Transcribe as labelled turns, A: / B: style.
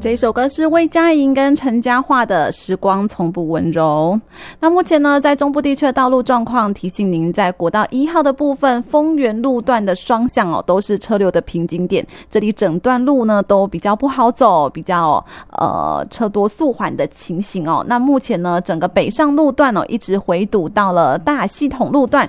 A: 这一首歌是魏佳莹跟陈嘉桦的《时光从不温柔》。那目前呢，在中部地区的道路状况，提醒您在国道1号的部分，丰原路段的双向都是车流的瓶颈点，这里整段路呢都比较不好走，比较车多速缓的情形那目前呢，整个北上路段一直回堵到了大系统路段，